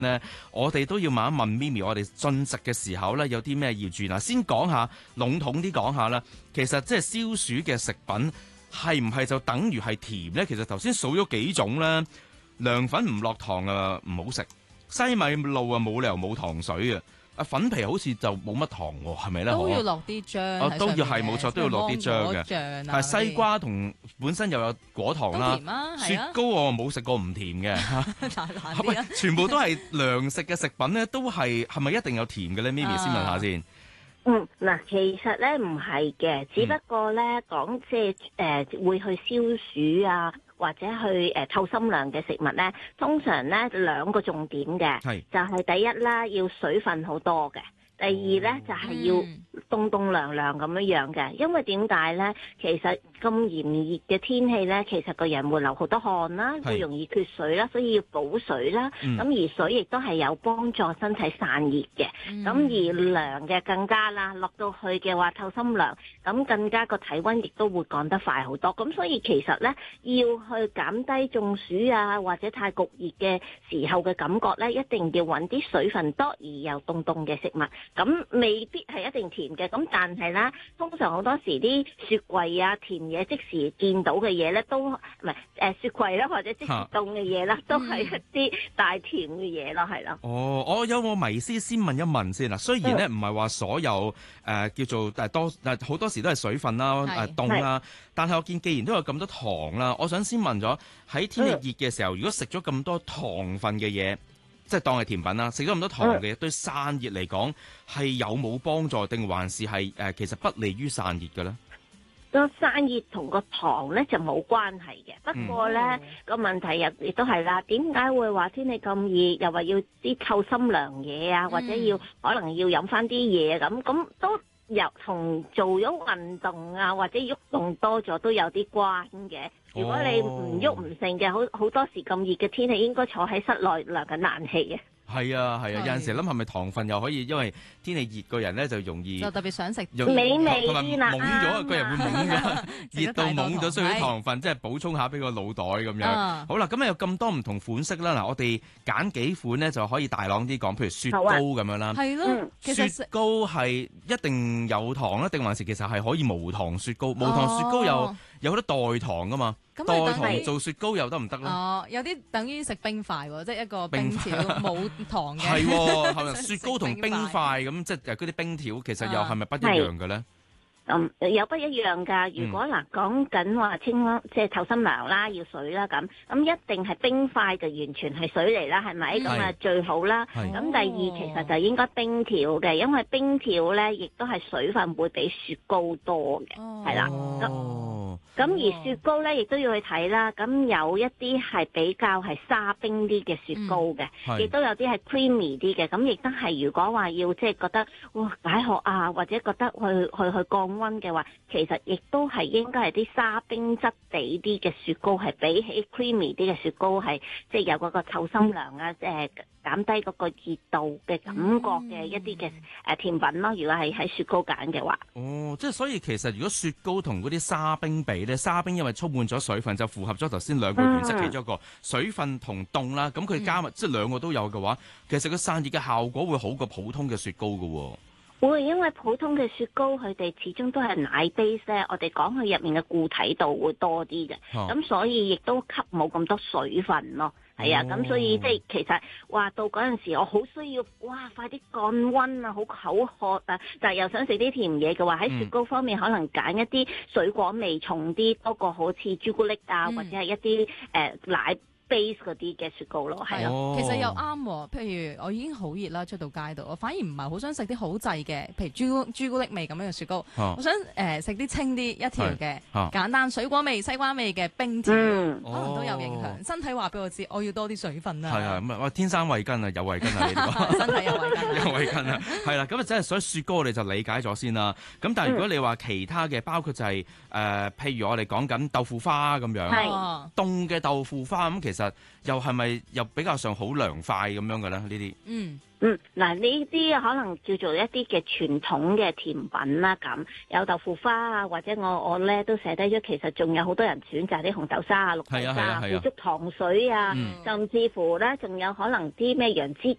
咧，我哋都要問一問咪咪，我哋進食嘅時候咧有啲咩要注意嗱？先講下籠統啲講下啦，其實即係消暑嘅食品係唔係就等於係甜咧？其實頭先數咗幾種咧，涼粉唔落糖啊唔好食，西米露啊冇理由冇糖水啊。粉皮好似就冇乜糖喎，係咪咧？ 都要落啲漿， 都要係冇錯，都要落啲漿嘅。係西瓜同本身又有果糖啦，雪糕我冇食過唔甜嘅。全部都係涼食嘅食品咧，都係咪一定有甜嘅咧？咪咪先問下先。 嗱，其實咧唔係嘅，只不過咧講即係會去消暑啊，或者去透心涼嘅食物咧，通常咧兩個重點嘅，就係第一啦，要水分好多嘅。第二咧就係要凍凍涼涼咁樣嘅，因為點解咧？其實咁炎熱嘅天氣咧，其實個人會流好多汗啦，會容易缺水啦，所以要補水啦。咁而水亦都係有幫助身體散熱嘅。咁而涼嘅更加啦，落到去嘅話透心涼，咁更加個體溫亦都會降得快好多。咁所以其實咧要去減低中暑啊或者太焗熱嘅時候嘅感覺咧，一定要揾啲水分多而又凍凍嘅食物。咁未必係一定甜嘅，咁但係咧，通常好多時啲雪櫃啊、甜嘢即時見到嘅嘢咧，都唔係雪櫃啦，或者即時凍嘅嘢啦，都係一啲大甜嘅嘢咯，係咯。 我有個迷思先問一問先嗱，雖然咧唔係話所有叫做好多時都係水分啦、凍啦，但係我見既然都有咁多糖啦，我想先問咗喺天氣熱嘅時候，如果食咗咁多糖分嘅嘢，即係當係甜品啦，食咗咁多糖嘅嘢，對散熱嚟講係有冇幫助，定還是係其實不利於散熱嘅咧？ 個散熱同個糖咧就冇關係嘅，不過咧個問題亦都係啦，點解會話天氣咁熱，又話要啲透心涼嘢啊，或者可能要飲翻啲嘢咁都又同做咗運動啊或者喐動多咗都有啲關嘅。如果你唔喐唔成嘅，好多時咁熱嘅天氣，應該坐喺室內涼緊冷氣嘅。 係啊，有陣時諗係咪糖分又可以，因為天氣熱個人咧就容易就特別想食美味同埋懵咗，個人會懵㗎，熱到懵咗，需要糖分即係補充下俾個腦袋咁樣。好啦，咁有咁多唔同款式啦，嗱，我哋揀幾款咧就可以大朗啲講，譬如雪糕咁樣啦。 係咯， 雪糕係一定有糖咧，定還是其實係可以無糖雪糕？無糖雪糕有好多代糖噶嘛？代糖做雪糕又得唔得咧？ 有啲等於食冰塊喎，即係一個冰條冇糖嘅。 係喎，係咪雪糕同冰塊咁，即係嗰啲冰條，其實又係咪不一樣嘅咧？ 有不一樣㗎。如果講緊話即係透心涼啦，要水啦咁一定係冰塊就完全係水嚟啦，係咪？咁啊最好啦。咁第二其實就應該冰條嘅，因為冰條咧亦都係水分會比雪糕多嘅，係啦。咁而雪糕咧，亦都要去睇啦。咁有一啲係比較係沙冰啲嘅雪糕嘅，亦都有啲係 creamy 啲嘅。咁亦都係如果話要即係覺得哇解渴啊，或者覺得去降溫嘅話，其實亦都係應該係啲沙冰質地啲嘅雪糕，係比起 creamy 啲嘅雪糕係即係有嗰個透心涼啊，減低嗰個熱度嘅感覺嘅一啲嘅甜品咯。如果係喺雪糕揀嘅話， 即係所以其實如果雪糕同嗰啲沙冰比咧，沙冰因為充滿咗水分，就符合咗頭先兩個原則其中一個水分同凍啦。咁佢加埋即係兩個都有嘅話，其實個散熱嘅效果會好過普通嘅雪糕㗎喎。 會，因為普通嘅雪糕佢哋始終都係奶 base 咧，我哋講佢入面嘅固體度會多啲嘅，咁所以亦都吸冇咁多水分咯。係啊，咁所以即係其實話到嗰陣時，我好需要快啲降溫啊，好口渴啊，但係又想食啲甜嘢嘅話，喺雪糕方面可能揀一啲水果味重啲，多過好似朱古力啊，或者係一啲奶base 嗰啲嘅雪糕咯，係咯。 其實又啱喎，譬如我已經好熱啦，出到街度，我反而唔係好想食啲好滯嘅，譬如朱古力味咁樣嘅雪糕。我想食啲清啲一條嘅，簡單水果味、西瓜味嘅冰條，可能都有影響。身體話俾我知，我要多啲水分啦。 係咁天生慧根啊，有慧根啊，你哋身體有慧根， 有慧根啊，係啦。咁啊，真係所以雪糕我哋就理解咗先啦。咁但係如果你話其他嘅，包括就係譬如我哋講緊豆腐花咁樣，凍嘅豆腐花咁其實。 實又係咪又比較上好涼快咁樣嘅咧？呢啲嗱，呢啲可能叫做一啲嘅傳統嘅甜品啦，咁有豆腐花啊，或者我咧都寫低咗，其實仲有好多人選擇啲紅豆沙啊、綠豆沙啊、腐竹糖水啊，甚至乎咧仲有可能啲咩楊枝